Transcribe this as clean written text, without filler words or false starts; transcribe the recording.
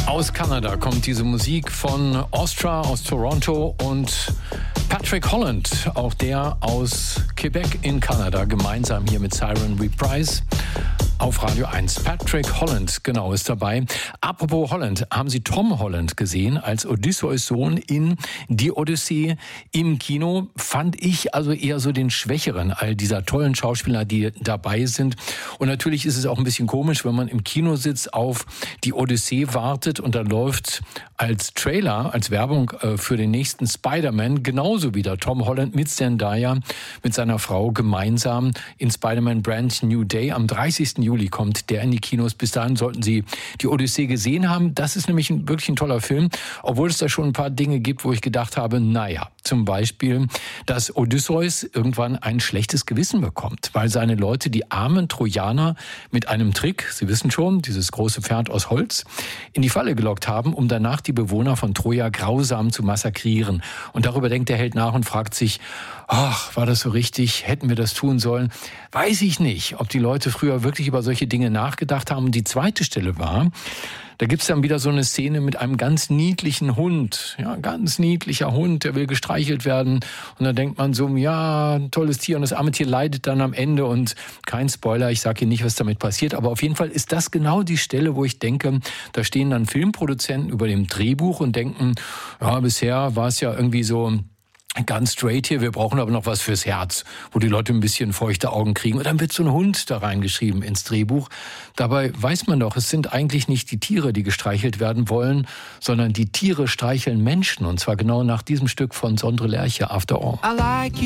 Aus Kanada kommt diese Musik von Ostra aus Toronto und Patrick Holland, auch der aus Quebec in Kanada, gemeinsam hier mit Siren Reprise auf Radio 1. Patrick Holland, genau, ist dabei. Apropos Holland, haben Sie Tom Holland gesehen als Odysseus Sohn in Die Odyssee im Kino? Fand ich also eher so den schwächeren all dieser tollen Schauspieler, die dabei sind. Und natürlich ist es auch ein bisschen komisch, wenn man im Kino sitzt, auf Die Odyssee wartet und da läuft als Trailer, als Werbung für den nächsten Spider-Man genauso wieder Tom Holland mit Zendaya, mit seiner Frau gemeinsam in Spider-Man Brand New Day. Am 30. Juli kommt der in die Kinos. Bis dahin sollten Sie Die Odyssee gesehen haben. Das ist nämlich wirklich ein toller Film, obwohl es da schon ein paar Dinge gibt, wo ich gedacht habe, naja, zum Beispiel, dass Odysseus irgendwann ein schlechtes Gewissen bekommt, weil seine Leute die armen Trojaner mit einem Trick, Sie wissen schon, dieses große Pferd aus Holz, in die Falle gelockt haben, um danach die Bewohner von Troja grausam zu massakrieren. Und darüber denkt der Held nach und fragt sich, ach, war das so richtig? Hätten wir das tun sollen? Weiß ich nicht, ob die Leute früher wirklich über solche Dinge nachgedacht haben. Und die zweite Stelle war, da gibt's dann wieder so eine Szene mit einem ganz niedlichen Hund. Ja, ganz niedlicher Hund, der will gestreichelt werden. Und dann denkt man so, ja, ein tolles Tier. Und das arme Tier leidet dann am Ende. Und kein Spoiler, ich sage Ihnen nicht, was damit passiert. Aber auf jeden Fall ist das genau die Stelle, wo ich denke, da stehen dann Filmproduzenten über dem Drehbuch und denken, ja, bisher war es ja irgendwie so ganz straight hier, wir brauchen aber noch was fürs Herz, wo die Leute ein bisschen feuchte Augen kriegen. Und dann wird so ein Hund da reingeschrieben ins Drehbuch. Dabei weiß man doch, es sind eigentlich nicht die Tiere, die gestreichelt werden wollen, sondern die Tiere streicheln Menschen. Und zwar genau nach diesem Stück von Sondre Lerche, After All. I like you